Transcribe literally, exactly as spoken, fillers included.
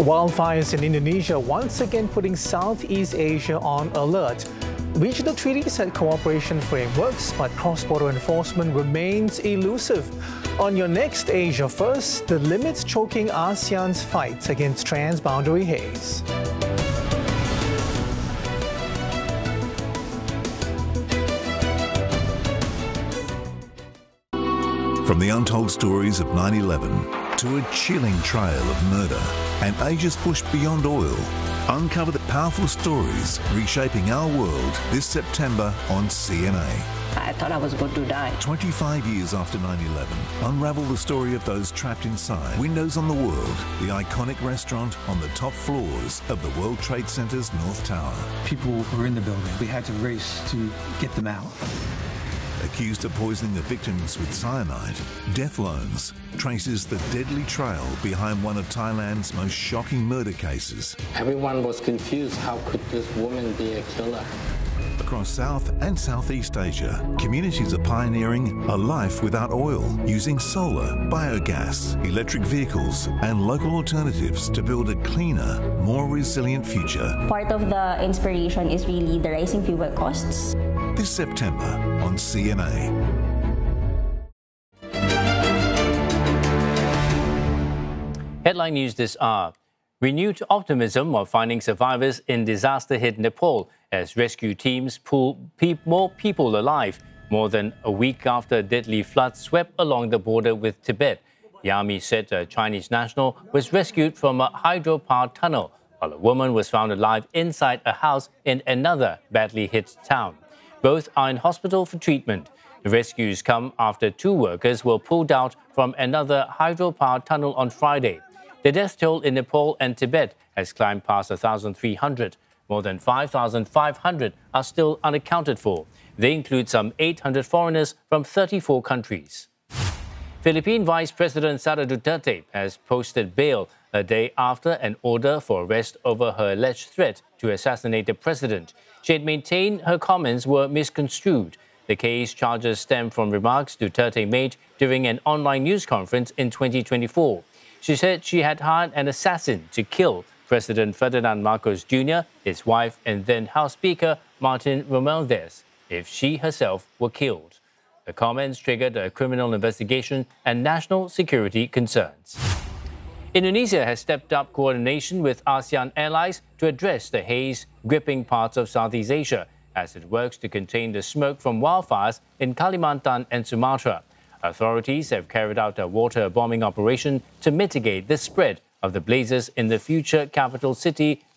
Wildfires in Indonesia once again putting Southeast Asia on alert. Regional treaties and cooperation frameworks, but cross-border enforcement remains elusive. On your next Asia First, the limits choking ASEAN's fight against transboundary haze. From the untold stories of nine eleven to a chilling trail of murder and Asia's push beyond oil, uncover the powerful stories reshaping our world this September on C N A. I thought I was going to die. twenty-five years after nine eleven, unravel the story of those trapped inside Windows on the World, the iconic restaurant on the top floors of the World Trade Center's North Tower. People were in the building. We had to race to get them out. Accused of poisoning the victims with cyanide, Death Loans traces the deadly trail behind one of Thailand's most shocking murder cases. Everyone was confused. How could this woman be a killer? Across South and Southeast Asia, communities are pioneering a life without oil, using solar, biogas, electric vehicles and local alternatives to build a cleaner, more resilient future. Part of the inspiration is really the rising fuel costs. This September on C N A. Headline news this hour. Renewed optimism of finding survivors in disaster-hit Nepal as rescue teams pull pe more people alive more than a week after a deadly flood swept along the border with Tibet. The army said a Chinese national was rescued from a hydropower tunnel, while a woman was found alive inside a house in another badly hit town. Both are in hospital for treatment. The rescues come after two workers were pulled out from another hydropower tunnel on Friday. The death toll in Nepal and Tibet has climbed past one thousand three hundred. More than five thousand five hundred are still unaccounted for. They include some eight hundred foreigners from thirty-four countries. Philippine Vice President Sara Duterte has posted bail a day after an order for arrest over her alleged threat to assassinate the president. She had maintained her comments were misconstrued. The case charges stem from remarks Duterte made during an online news conference in twenty twenty-four. She said she had hired an assassin to kill President Ferdinand Marcos Junior, his wife and then House Speaker Martin Romualdez, if she herself were killed. The comments triggered a criminal investigation and national security concerns. Indonesia has stepped up coordination with ASEAN allies to address the haze gripping parts of Southeast Asia as it works to contain the smoke from wildfires in Kalimantan and Sumatra. Authorities have carried out a water bombing operation to mitigate the spread of the blazes in the future capital city,